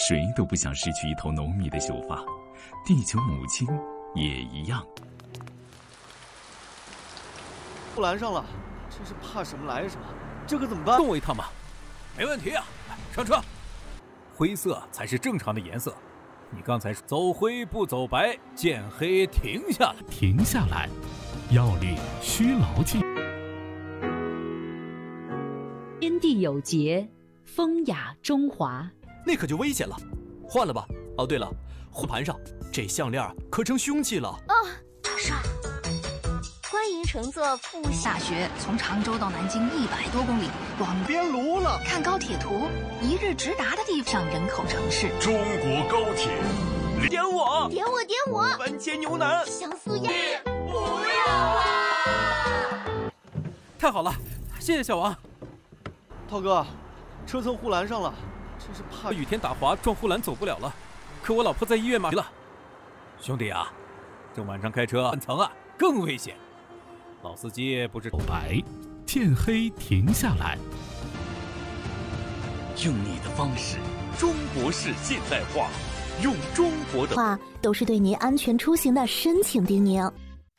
谁都不想失去一头浓密的秀发，地球母亲也一样。 护栏上了，真是怕什么来什么，这可怎么办？ 跟我一趟吧。没问题啊，上车。灰色才是正常的颜色，你刚才走灰不走白，见黑停下来。 停下来，要领需牢记。 天地有节，风雅中华。 那可就危险了，换了吧。哦，对了，护盘上这项链可成凶器了。 上，欢迎乘坐复大学，从常州到南京100多公里，往边炉了。 看高铁图，一日直达的地方，人口城市。 中国高铁， 点我，点我，点我！ 番茄牛腩， 香酥鸭，不要啊！ 太好了，谢谢小王。 涛哥，车蹭护栏上了，真是怕雨天打滑撞护栏走不了了，可我老婆在医院了。兄弟啊，这晚上开车换层啊更危险。老司机不是走白，天黑停下来。 用你的方式，中国式现代化，用中国的话都是对您安全出行的深情叮咛。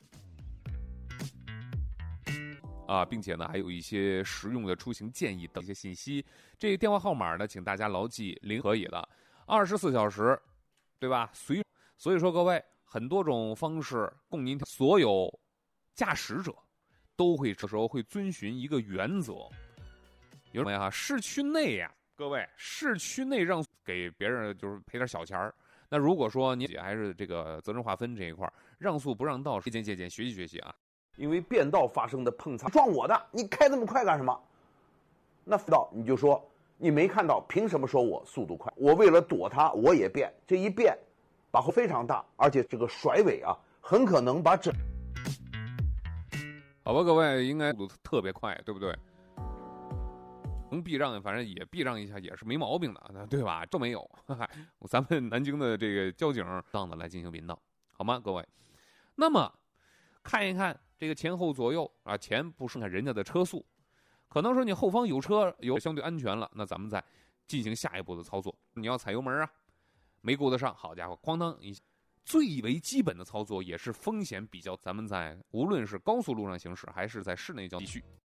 并且呢，还有一些实用的出行建议等一些信息。这个电话号码呢，请大家牢记0可以了，24小时，对吧？所以说各位，很多种方式供您。所有驾驶者都会这时候会遵循一个原则，有什么呀？市区内呀，各位，市区内让给别人就是赔点小钱儿。那如果说你还是这个责任划分这一块，让速不让道，借鉴，学习啊。 因为变道发生的碰擦，撞我的，你开这么快干什么？那道你就说你没看到，凭什么说我速度快？我为了躲他，我也变，这一变，把后非常大，而且这个甩尾啊，很可能把整。 好吧，各位应该速度特别快，对不对？能避让，反正也避让一下，也是没毛病的，对吧？都没有，咱们南京的这个交警当的来进行引导，好吗，各位？那么看一看。这个前后左右啊，前不是看人家的车速，可能说你后方有车有相对安全了，那咱们再进行下一步的操作。你要踩油门啊，没顾得上，好家伙，哐当一下。最为基本的操作也是风险比较，咱们在无论是高速路上行驶还是在室内交继续。